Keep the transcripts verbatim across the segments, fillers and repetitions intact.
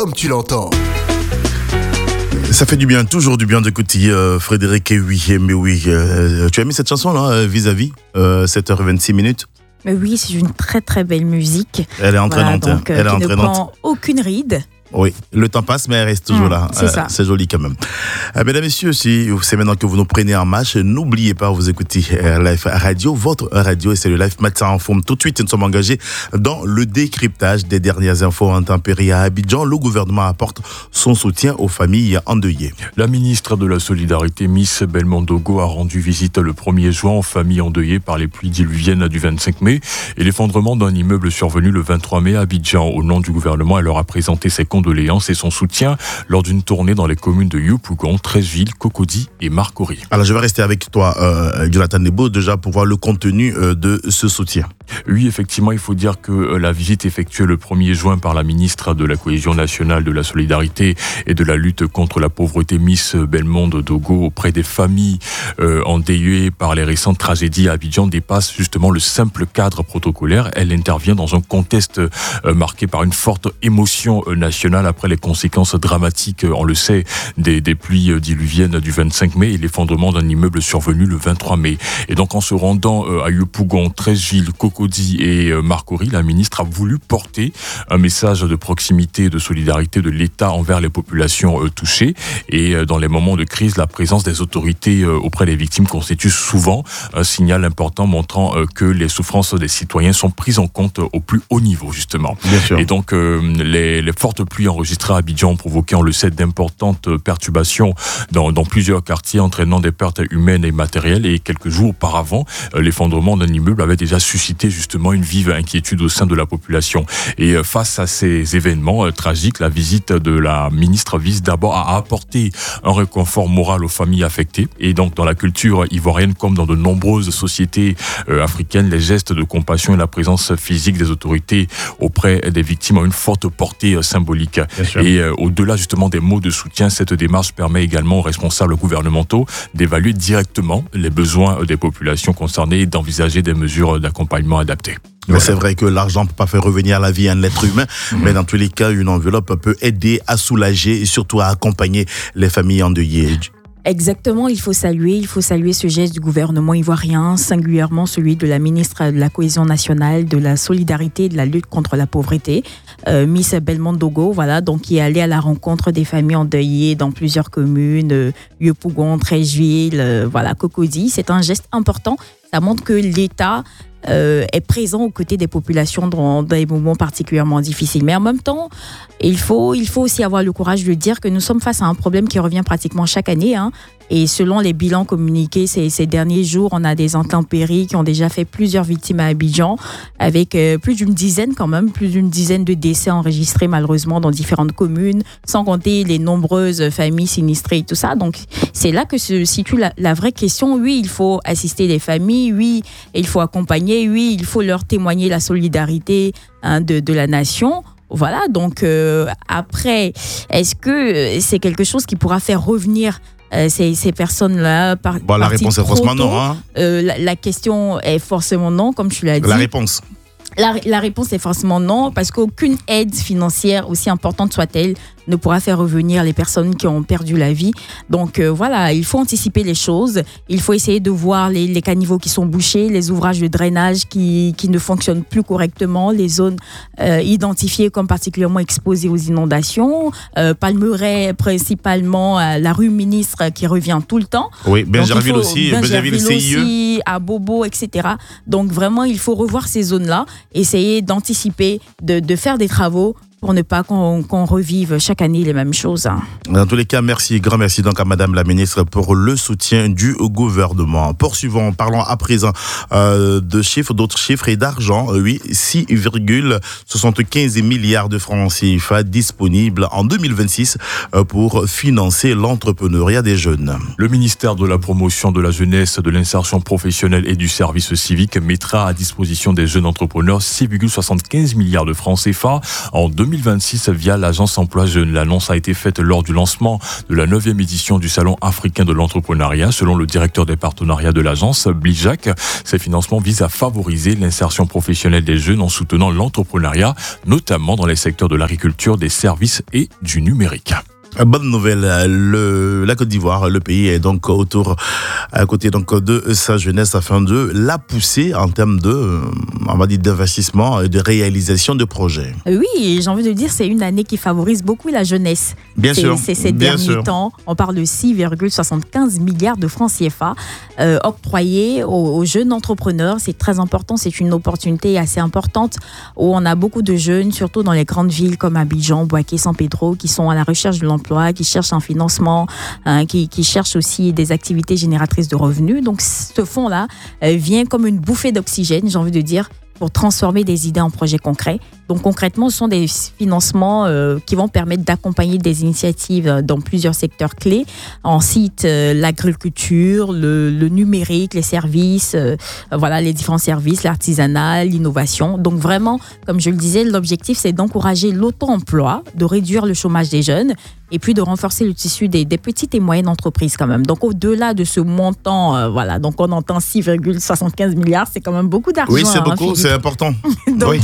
comme tu l'entends. Ça fait du bien, toujours du bien d'écouter euh, Frédéric et oui, mais oui. Euh, tu as mis cette chanson-là, vis-à-vis, euh, sept heures vingt-six minutes. Mais oui, c'est une très très belle musique. Elle est entraînante. Voilà, donc, euh, elle est qui entraînante. ne prend aucune ride. Oui, le temps passe, mais elle reste toujours mmh, là. C'est, euh, ça. c'est joli quand même. Euh, mesdames, messieurs, si c'est maintenant que vous nous prenez en marche, n'oubliez pas, vous écoutez euh, Life Radio, votre radio, et c'est le Life Matin en forme. Tout de suite, nous sommes engagés dans le décryptage des dernières infos intempéries à Abidjan. Le gouvernement apporte son soutien aux familles endeuillées. La ministre de la Solidarité, Miss Belmondo, a rendu visite le premier juin aux familles endeuillées par les pluies diluviennes du vingt-cinq mai et l'effondrement d'un immeuble survenu le vingt-trois mai à Abidjan. Au nom du gouvernement, elle leur a présenté ses condoléances et son soutien lors d'une tournée dans les communes de Yopougon, Treichville, Cocody et Marcory. Alors je vais rester avec toi, euh, Jonathan Nebo, déjà pour voir le contenu euh, de ce soutien. Oui, effectivement, il faut dire que la visite effectuée le premier juin par la ministre de la Cohésion nationale, de la Solidarité et de la lutte contre la pauvreté, Miss Belmondo Dogo, auprès des familles euh, endeuillées par les récentes tragédies à Abidjan, dépasse justement le simple cadre protocolaire. Elle intervient dans un contexte euh, marqué par une forte émotion euh, nationale après les conséquences dramatiques, on le sait, des, des pluies diluviennes du vingt-cinq mai et l'effondrement d'un immeuble survenu le vingt-trois mai. Et donc en se rendant euh, à Yopougon, Treichville, Cocody et euh, Marcory, la ministre a voulu porter un message de proximité et de solidarité de l'État envers les populations euh, touchées. Et euh, dans les moments de crise, la présence des autorités euh, auprès des victimes constitue souvent un signal important montrant euh, que les souffrances des citoyens sont prises en compte au plus haut niveau, justement. Bien sûr. Et donc euh, les, les fortes pluies enregistrées à Abidjan ont provoqué, on le sait, d'importantes perturbations dans, dans plusieurs quartiers, entraînant des pertes humaines et matérielles. Et quelques jours auparavant, euh, l'effondrement d'un immeuble avait déjà suscité justement une vive inquiétude au sein de la population. Et euh, face à ces événements euh, tragiques, la visite de la ministre vise d'abord à apporter un réconfort moral aux familles affectées. Et donc, dans la culture ivoirienne, comme dans de nombreuses sociétés euh, africaines, les gestes de compassion et la présence physique des autorités auprès des victimes ont une forte portée euh, symbolique. Et euh, au-delà justement des mots de soutien, cette démarche permet également aux responsables gouvernementaux d'évaluer directement les besoins des populations concernées et d'envisager des mesures d'accompagnement adaptées. Mais voilà. C'est vrai que l'argent ne peut pas faire revenir la vie à un être humain, mmh. mais dans tous les cas, une enveloppe peut aider à soulager et surtout à accompagner les familles endeuillées. Exactement, il faut saluer, il faut saluer ce geste du gouvernement ivoirien, singulièrement celui de la ministre de la Cohésion nationale, de la Solidarité et de la lutte contre la pauvreté, euh, Miss Belmondo, voilà, donc qui est allée à la rencontre des familles endeuillées dans plusieurs communes, euh, Yopougon, Treichville, euh, voilà, Cocody. C'est un geste important, ça montre que l'État Euh, est présent aux côtés des populations dans, dans des moments particulièrement difficiles. Mais en même temps, il faut, il faut aussi avoir le courage de dire que nous sommes face à un problème qui revient pratiquement chaque année. Hein. Et selon les bilans communiqués ces, ces derniers jours, on a des intempéries qui ont déjà fait plusieurs victimes à Abidjan, avec euh, plus d'une dizaine quand même, plus d'une dizaine de décès enregistrés malheureusement dans différentes communes, sans compter les nombreuses familles sinistrées et tout ça. Donc c'est là que se situe la, la vraie question. Oui, il faut assister les familles, oui, il faut accompagner, oui, il faut leur témoigner la solidarité hein, de, de la nation. Voilà, donc euh, après, est-ce que c'est quelque chose qui pourra faire revenir Euh, ces, ces personnes-là par, bon, la réponse est forcément non. Hein. Euh, la, la question est forcément non, comme tu l'as dit. La réponse la, la réponse est forcément non, parce qu'aucune aide financière, aussi importante soit-elle, ne pourra faire revenir les personnes qui ont perdu la vie. Donc euh, voilà, il faut anticiper les choses. Il faut essayer de voir les, les caniveaux qui sont bouchés, les ouvrages de drainage qui, qui ne fonctionnent plus correctement, les zones euh, identifiées comme particulièrement exposées aux inondations. Euh, Palmeraie, principalement, euh, la rue Ministre qui revient tout le temps. Oui, Bingerville aussi, Bingerville C I E. aussi, à Bobo, et cetera. Donc vraiment, il faut revoir ces zones-là, essayer d'anticiper, de, de faire des travaux pour ne pas qu'on, qu'on revive chaque année les mêmes choses. Dans tous les cas, merci, grand merci donc à Madame la Ministre pour le soutien du gouvernement. Poursuivons, parlons à présent euh, de chiffres, d'autres chiffres et d'argent. Oui, six virgule soixante-quinze milliards de francs C F A disponibles en deux mille vingt-six pour financer l'entrepreneuriat des jeunes. Le ministère de la Promotion de la Jeunesse, de l'Insertion professionnelle et du Service civique mettra à disposition des jeunes entrepreneurs six virgule soixante-quinze milliards de francs C F A en deux mille vingt-six. mille vingt-six via l'agence Emploi Jeunes. L'annonce a été faite lors du lancement de la neuvième édition du Salon africain de l'entrepreneuriat. Selon le directeur des partenariats de l'agence, Blijac, ces financements visent à favoriser l'insertion professionnelle des jeunes en soutenant l'entrepreneuriat, notamment dans les secteurs de l'agriculture, des services et du numérique. Bonne nouvelle, le, la Côte d'Ivoire, le pays est donc autour, à côté donc de sa jeunesse afin de la pousser en termes de, on va dire, d'investissement et de réalisation de projets. Oui, j'ai envie de dire, c'est une année qui favorise beaucoup la jeunesse. Bien c'est, sûr. C'est ces bien derniers sûr. temps, on parle de six virgule soixante-quinze milliards de francs C F A euh, octroyés aux, aux jeunes entrepreneurs. C'est très important, c'est une opportunité assez importante où on a beaucoup de jeunes, surtout dans les grandes villes comme Abidjan, Bouaké, San Pedro, qui sont à la recherche de l'emploi, qui cherchent un financement, hein, qui, qui cherchent aussi des activités génératrices de revenus. Donc ce fonds-là euh, vient comme une bouffée d'oxygène, j'ai envie de dire, pour transformer des idées en projets concrets. Donc concrètement, ce sont des financements euh, qui vont permettre d'accompagner des initiatives dans plusieurs secteurs clés. Ensuite, euh, l'agriculture, le, le numérique, les services, euh, voilà, les différents services, l'artisanat, l'innovation. Donc vraiment, comme je le disais, l'objectif, c'est d'encourager l'auto-emploi, de réduire le chômage des jeunes et puis de renforcer le tissu des, des petites et moyennes entreprises quand même. Donc au-delà de ce montant, euh, voilà, donc on entend six virgule soixante-quinze milliards, c'est quand même beaucoup d'argent. Oui, c'est hein, beaucoup, Philippe. c'est important. Donc, Oui.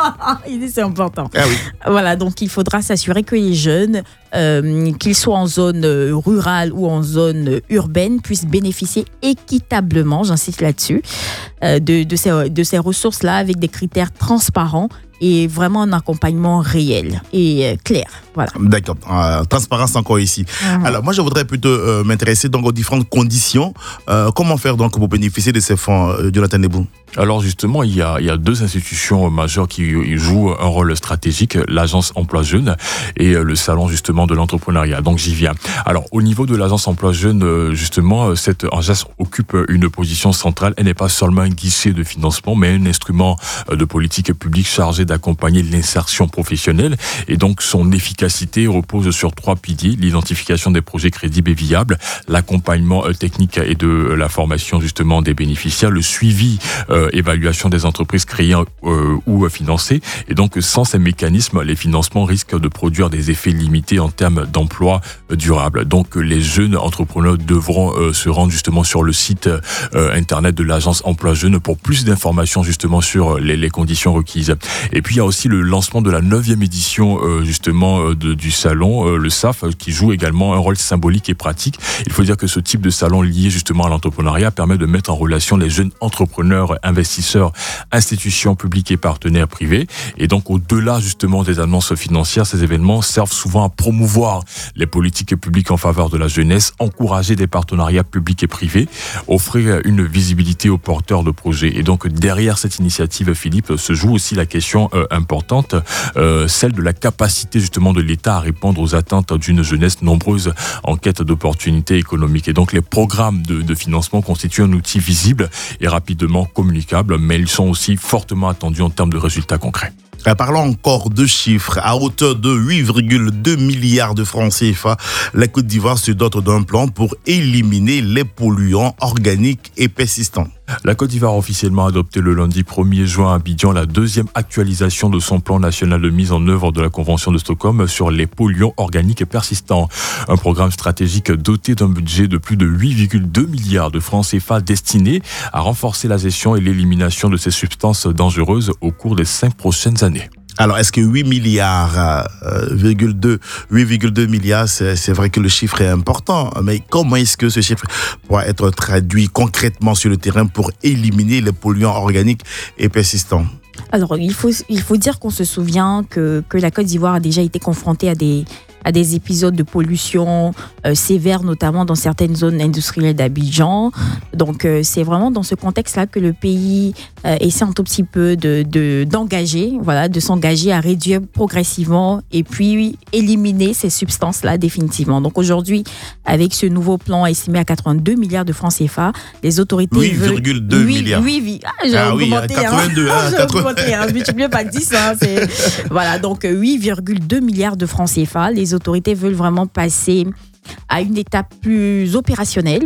il dit c'est important. Ah oui. Voilà, donc il faudra s'assurer que les jeunes, euh, qu'ils soient en zone euh, rurale ou en zone euh, urbaine, puissent bénéficier équitablement, j'insiste là-dessus, euh, de, de ces, de ces ressources-là avec des critères transparents et vraiment un accompagnement réel et euh, clair. Voilà. D'accord. Euh, transparence encore ici. Mhm. Alors moi, je voudrais plutôt euh, m'intéresser donc aux différentes conditions. Euh, comment faire donc pour bénéficier de ces fonds, euh, Jonathan Nebou? Alors justement, il y a, il y a deux institutions majeures qui jouent un rôle stratégique, l'agence Emploi Jeunes et le salon justement de l'entrepreneuriat. Donc j'y viens. Alors au niveau de l'agence Emploi Jeunes, justement, cette agence occupe une position centrale. Elle n'est pas seulement un guichet de financement, mais un instrument de politique publique chargé d'accompagner l'insertion professionnelle. Et donc son efficacité repose sur trois piliers: l'identification des projets crédibles et viables, l'accompagnement technique et de la formation justement des bénéficiaires, le suivi euh, évaluation des entreprises créées euh, ou financées. Et donc, sans ces mécanismes, les financements risquent de produire des effets limités en termes d'emploi durable. Donc, les jeunes entrepreneurs devront euh, se rendre justement sur le site euh, internet de l'agence Emploi Jeunes pour plus d'informations justement sur les, les conditions requises. Et puis, il y a aussi le lancement de la neuvième édition euh, justement euh, de, du salon, euh, le S A F, qui joue également un rôle symbolique et pratique. Il faut dire que ce type de salon lié justement à l'entrepreneuriat permet de mettre en relation les jeunes entrepreneurs, investisseurs, institutions publiques et partenaires privés. Et donc, au-delà justement des annonces financières, ces événements servent souvent à promouvoir les politiques publiques en faveur de la jeunesse, encourager des partenariats publics et privés, offrir une visibilité aux porteurs de projets. Et donc, derrière cette initiative, Philippe, se joue aussi la question euh, importante, euh, celle de la capacité justement de l'État à répondre aux attentes d'une jeunesse nombreuse en quête d'opportunités économiques. Et donc, les programmes de, de financement constituent un outil visible et rapidement communicable, mais ils sont aussi fortement attendus en termes de résultats concrets. Parlons encore de chiffres. À hauteur de huit virgule deux milliards de francs C F A, la Côte d'Ivoire se dote d'un plan pour éliminer les polluants organiques et persistants. La Côte d'Ivoire a officiellement adopté le lundi premier juin à Abidjan la deuxième actualisation de son plan national de mise en œuvre de la Convention de Stockholm sur les polluants organiques et persistants. Un programme stratégique doté d'un budget de plus de huit virgule deux milliards de francs C F A destiné à renforcer la gestion et l'élimination de ces substances dangereuses au cours des cinq prochaines années. Alors, est-ce que huit milliards, euh, virgule deux, huit virgule deux milliards, c'est, c'est vrai que le chiffre est important, mais comment est-ce que ce chiffre pourra être traduit concrètement sur le terrain pour éliminer les polluants organiques et persistants? Alors, il faut, il faut dire qu'on se souvient que, que la Côte d'Ivoire a déjà été confrontée à des, à des épisodes de pollution euh, sévères, notamment dans certaines zones industrielles d'Abidjan. Donc, euh, c'est vraiment dans ce contexte-là que le pays euh, essaie un tout petit peu de, de, d'engager, voilà, de s'engager à réduire progressivement et puis éliminer ces substances-là définitivement. Donc, aujourd'hui, avec ce nouveau plan estimé à quatre-vingt-deux milliards de francs C F A, les autorités huit virgule deux milliards. huit, ah, j'ai ah oui, augmenté, quatre-vingt-deux, hein. hein, J'ai augmenté, hein, multiplié par dix. Hein, c'est... Voilà, donc huit virgule deux milliards de francs C F A. Les autorités veulent vraiment passer à une étape plus opérationnelle,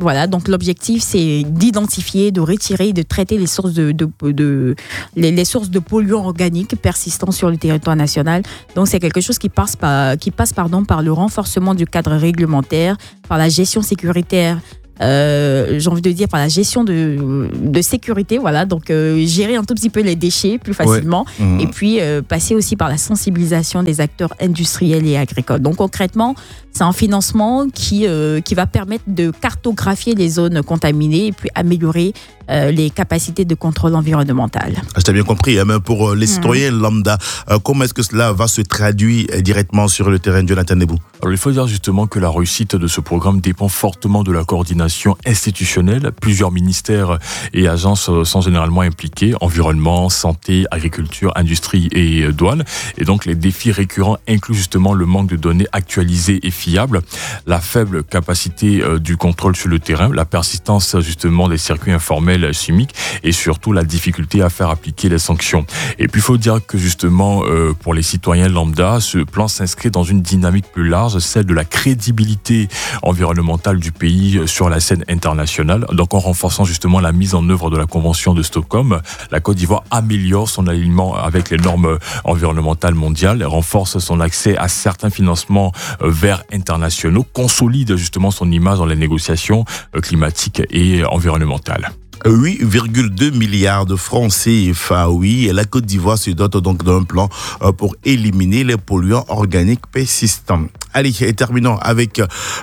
Voilà, donc l'objectif, c'est d'identifier, de retirer, de traiter les sources de, de, de les, les sources de polluants organiques persistants sur le territoire national. Donc c'est quelque chose qui passe par, qui passe pardon, par le renforcement du cadre réglementaire, par la gestion sécuritaire. Euh, j'ai envie de dire par la gestion de, de sécurité, voilà, donc euh, gérer un tout petit peu les déchets plus facilement, ouais. mmh. et puis euh, passer aussi par la sensibilisation des acteurs industriels et agricoles. Donc concrètement, c'est un financement qui, euh, qui va permettre de cartographier les zones contaminées et puis améliorer euh, les capacités de contrôle environnemental. Je t'ai bien compris, hein, mais pour les citoyens mmh. lambda, euh, comment est-ce que cela va se traduire directement sur le terrain, Jonathan Nebou? Alors il faut dire justement que la réussite de ce programme dépend fortement de la coordination institutionnelle. Plusieurs ministères et agences sont généralement impliqués, environnement, santé, agriculture, industrie et douane. Et donc les défis récurrents incluent justement le manque de données actualisées et fiables, la faible capacité du contrôle sur le terrain, la persistance justement des circuits informels chimiques et surtout la difficulté à faire appliquer les sanctions. Et puis il faut dire que justement euh, pour les citoyens lambda, ce plan s'inscrit dans une dynamique plus large, celle de la crédibilité environnementale du pays sur la scène internationale. Donc en renforçant justement la mise en œuvre de la Convention de Stockholm, la Côte d'Ivoire améliore son alignement avec les normes environnementales mondiales, renforce son accès à certains financements verts internationaux, consolide justement son image dans les négociations climatiques et environnementales. huit virgule deux milliards de francs C F A, oui, et la Côte d'Ivoire se dote donc d'un plan pour éliminer les polluants organiques persistants. Allez, et terminons avec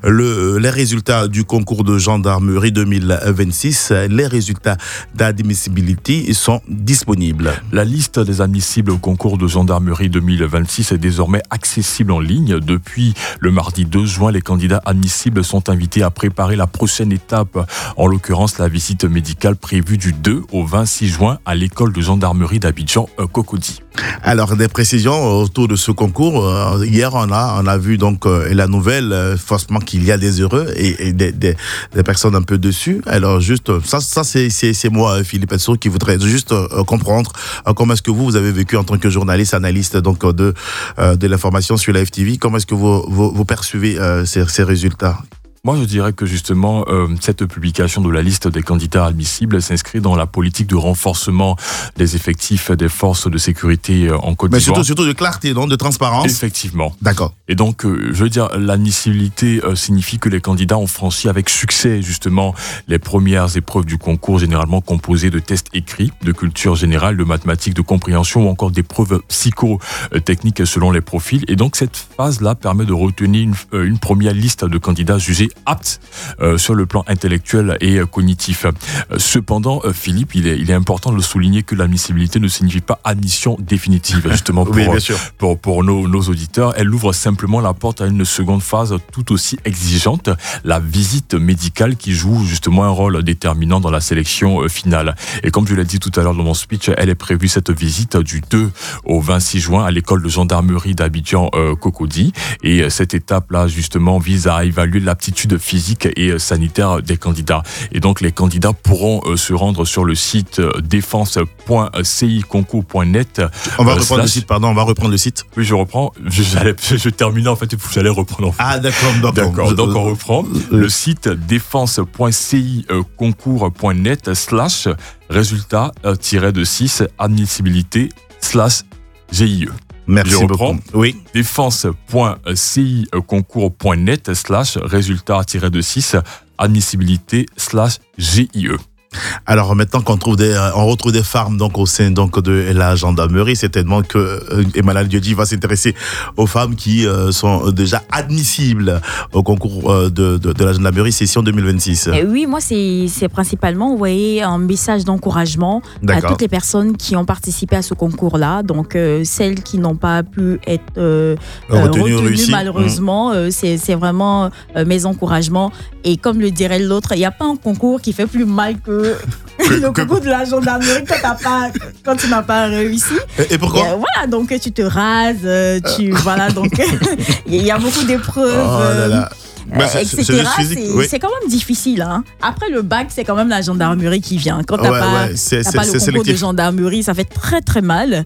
le, les résultats du concours de gendarmerie deux mille vingt-six. Les résultats d'admissibilité sont disponibles. La liste des admissibles au concours de gendarmerie deux mille vingt-six est désormais accessible en ligne. Depuis le mardi deux juin, les candidats admissibles sont invités à préparer la prochaine étape, en l'occurrence la visite médicale prévue du deux au vingt-six juin à l'école de gendarmerie d'Abidjan, Cocody. Alors, des précisions autour de ce concours. Hier, on a, on a vu donc la nouvelle, forcément qu'il y a des heureux et, et des, des, des personnes un peu dessus. Alors, juste, ça, ça c'est, c'est, c'est moi, Philippe Etso, qui voudrais juste comprendre comment est-ce que vous, vous avez vécu en tant que journaliste, analyste donc de, de l'information sur la F T V. Comment est-ce que vous, vous, vous percevez ces, ces résultats? Moi, je dirais que justement, euh, cette publication de la liste des candidats admissibles s'inscrit dans la politique de renforcement des effectifs des forces de sécurité en Côte d'Ivoire. Mais surtout, surtout de clarté, non, de transparence. Effectivement. D'accord. Et donc, euh, je veux dire, l'admissibilité euh, signifie que les candidats ont franchi avec succès, justement, les premières épreuves du concours, généralement composées de tests écrits, de culture générale, de mathématiques, de compréhension ou encore d'épreuves psychotechniques selon les profils. Et donc, cette phase-là permet de retenir une, euh, une première liste de candidats jugés aptes euh, sur le plan intellectuel et euh, cognitif. Euh, cependant, euh, Philippe, il est, il est important de le souligner que l'admissibilité ne signifie pas admission définitive, justement pour, oui, bien sûr. pour, pour nos, nos auditeurs. Elle ouvre simplement la porte à une seconde phase tout aussi exigeante, la visite médicale qui joue justement un rôle déterminant dans la sélection euh, finale. Et comme je l'ai dit tout à l'heure dans mon speech, elle est prévue cette visite du deux au vingt-six juin à l'école de gendarmerie d'Abidjan euh, Cocody. Et euh, cette étape-là, justement, vise à évaluer l'aptitude physique et sanitaire des candidats. Et donc, les candidats pourront euh, se rendre sur le site euh, défense point c i concours point net. On va euh, reprendre slash... le site, pardon, on va reprendre le site. Oui, je reprends. Je, j'allais, je terminais, en fait, j'allais reprendre. En fait. Ah, d'accord, d'accord. D'accord, donc on reprend. Le site défense point c i concours point net slash résultat euh, tiré de six admissibilité slash G I E. Merci Je reprends. beaucoup. Oui. défense point c i concours point net slash résultat tiré de six admissibilité slash G I E. Alors maintenant qu'on trouve des, on retrouve des femmes donc au sein donc de la gendarmerie, c'est tellement que euh, Emmanuel Diodji va s'intéresser aux femmes qui euh, sont déjà admissibles au concours euh, de, de, de la gendarmerie session deux mille vingt-six. Et oui, moi c'est, c'est principalement envoyer un message d'encouragement D'accord. à toutes les personnes qui ont participé à ce concours-là. Donc euh, celles qui n'ont pas pu être euh, retenues, retenues malheureusement, mmh. euh, c'est, c'est vraiment euh, mes encouragements. Et comme le dirait l'autre, il n'y a pas un concours qui fait plus mal que le concours de la gendarmerie quand, t'as pas, quand tu n'as pas réussi. Et, et pourquoi? et, euh, Voilà, donc tu te rases, tu, voilà, donc il y a beaucoup d'épreuves. Oh là là. Euh, c'est, et cetera. C'est, c'est, oui. c'est quand même difficile. Hein. Après le bac, c'est quand même la gendarmerie qui vient. Quand t'as ouais, pas, ouais. C'est, t'as c'est, pas le concours sélectif. de gendarmerie, ça fait très très mal.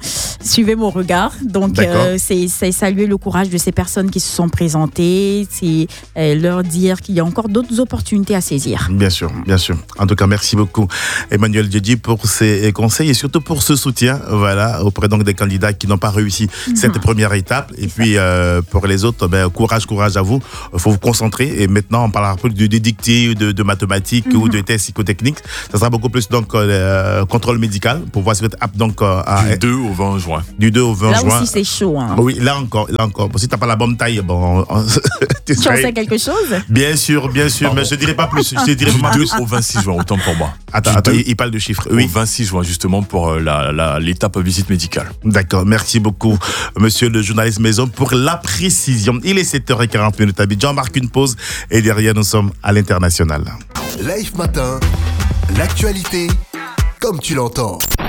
suivez mon regard. Donc, euh, c'est, c'est saluer le courage de ces personnes qui se sont présentées, c'est euh, leur dire qu'il y a encore d'autres opportunités à saisir. Bien sûr, bien sûr. En tout cas, merci beaucoup, Emmanuel Djedji, pour ces conseils et surtout pour ce soutien, voilà, auprès donc des candidats qui n'ont pas réussi mm-hmm. cette première étape. Et puis, euh, pour les autres, ben, courage, courage à vous. Il faut vous concentrer. Et maintenant, on parlera plus de, de dictée, de, de mathématiques mm-hmm. ou de tests psychotechniques. Ça sera beaucoup plus donc euh, contrôle médical pour voir si vous êtes apte donc euh, à... Du deux au vingt juin. Du deux au vingt là juin. Là aussi, c'est chaud. Hein. Oui, là encore, là encore. Bon, si t'as pas la bonne taille, bon... tu en sais quelque chose? Bien sûr, bien sûr, Pardon. mais je dirais pas plus. Je dirais du pas deux plus. Au vingt-six juin, autant pour moi. Attends, attends il, il parle de chiffres. Oui. Au vingt-six juin, justement, pour la, la, l'étape visite médicale. D'accord, merci beaucoup, monsieur le journaliste Maison, pour la précision. Il est sept heures quarante minutes à Abidjan. On marque une pause et derrière, nous sommes à l'international. Life Matin, l'actualité comme tu l'entends.